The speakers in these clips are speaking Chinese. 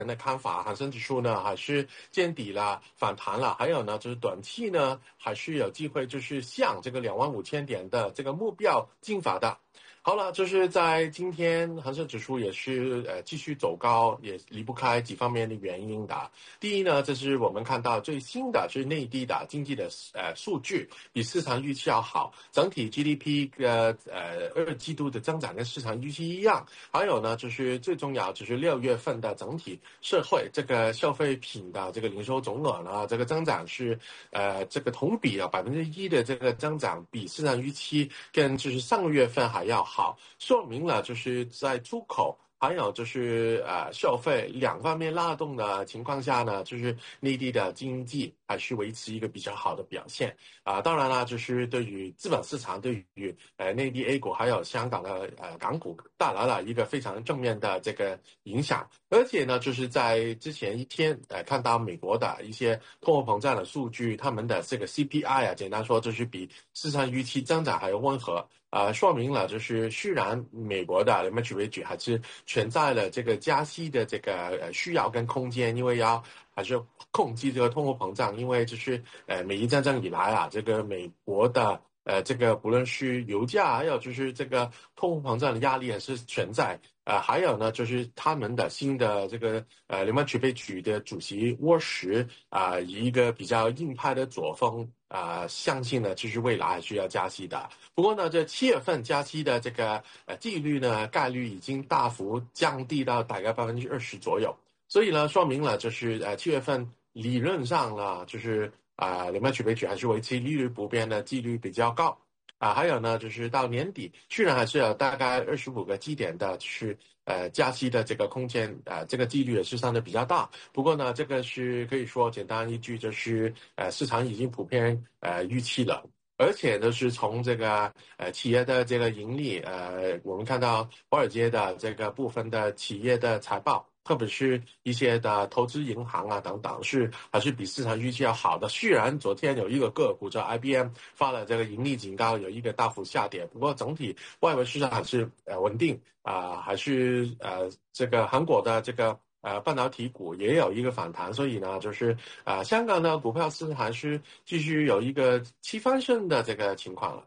的看法，恒生指数呢还是见底了，反弹了，还有呢就是短期呢还是有机会就是向这个25000点的这个目标进发的。好了，就是在今天恒生指数也是继续走高，也离不开几方面的原因的。第一呢，这是我们看到最新的就是内地的经济的数据比市场预期要好，整体 GDP 二季度的增长跟市场预期一样。还有呢，就是最重要就是6月份的整体社会这个消费品的这个零售总额呢，这个增长是这个同比啊1%的这个增长，比市场预期跟就是上个月份还要好，说明了就是在出口还有就是消费两方面拉动的情况下呢，就是内地的经济还是维持一个比较好的表现当然了，就是对于资本市场，对于内地 A 股还有香港的港股带来了一个非常正面的这个影响。而且呢，就是在之前一天看到美国的一些通货膨胀的数据，他们的这个 CPI 简单说就是比市场预期增长还要温和。说明了就是虽然美国的联邦储备局还是存在了这个加息的这个需要跟空间，因为还是控制这个通货膨胀，因为就是美伊战争以来这个美国的这个不论是油价，还有就是这个通货膨胀的压力也是存在。还有呢，就是他们的新的这个联邦储备局的主席沃什以一个比较硬派的作风相信呢，就是未来还是要加息的。不过呢，这7月份加息的这个几率呢，概率已经大幅降低到大概20%左右。所以呢，说明了就是7月份理论上呢，就是联邦储备局还是维持利率不变的几率比较高。还有呢，就是到年底，虽然还是有大概25个基点的，就是加息的这个空间，这个几率也是相对比较大。不过呢，这个是可以说简单一句，就是市场已经普遍预期了。而且呢，是从这个企业的这个盈利，我们看到华尔街的这个部分的企业的财报，特别是一些的投资银行等等，还是比市场预期要好的。虽然昨天有一个个股叫 IBM 发了这个盈利警告，有一个大幅下跌，不过整体外围市场还是稳定还是这个韩国的这个半导体股也有一个反弹，所以呢，就是香港的股票市场还是继续有一个七翻身的这个情况了。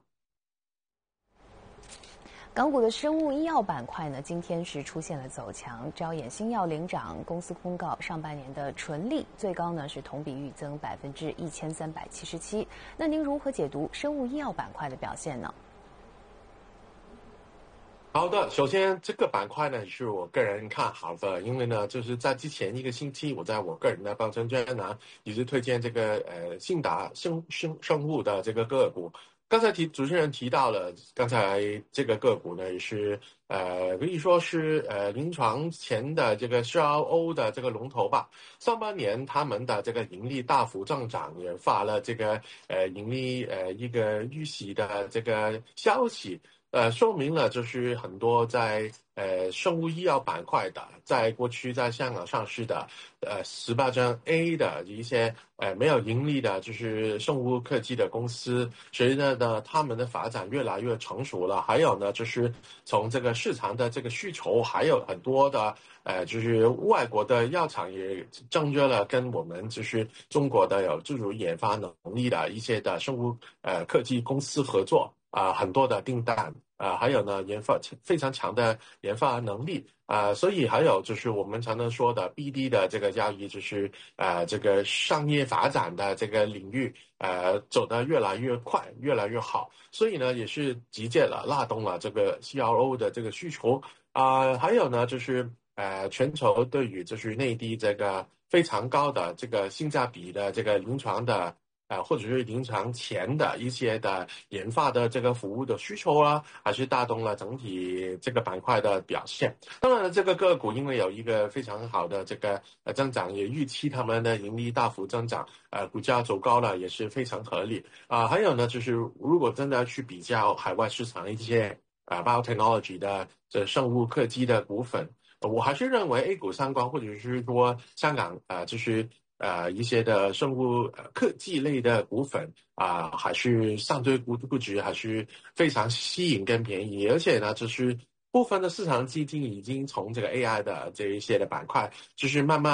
港股的生物医药板块呢，今天是出现了走强，招眼新药领涨，公司公告上半年的纯利最高呢是同比预增1377%。那您如何解读生物医药板块的表现呢？ 好的，首先这个板块呢是我个人看好的，因为呢就是在之前一个星期，我在我个人的报章专栏也是推荐这个信达生物的这个个股。刚才主持人提到了，刚才这个个股呢也是可以说是临床前的这个 CRO 的这个龙头吧。上半年他们的这个盈利大幅增长，也发了这个盈利一个预喜的这个消息。说明了就是很多在生物医药板块的，在过去在香港上市的18张 A 的一些没有盈利的，就是生物科技的公司，随着呢他们的发展越来越成熟了，还有呢就是从这个市场的这个需求，还有很多的就是外国的药厂也证约了跟我们就是中国的有自主研发能力的一些的生物科技公司合作。很多的订单还有呢非常强的研发能力所以还有就是我们常常说的 BD 的这个交易，就是这个商业发展的这个领域走得越来越快，越来越好，所以呢也是直接拉动了这个 CRO 的这个需求还有呢就是全球对于就是内地这个非常高的这个性价比的这个临床的。或者是临床前的一些的研发的这个服务的需求还是带动了整体这个板块的表现。当然了，这个个股因为有一个非常好的这个增长，也预期他们的盈利大幅增长，股价走高了也是非常合理还有呢，就是如果真的要去比较海外市场一些biotechnology 的这生物科技的股份。我还是认为 A 股相关，或者是说香港就是一些的生物科技类的股份还是相对估值还是非常吸引跟便宜，而且呢，就是部分的市场基金已经从这个 AI 的这一些的板块，就是慢慢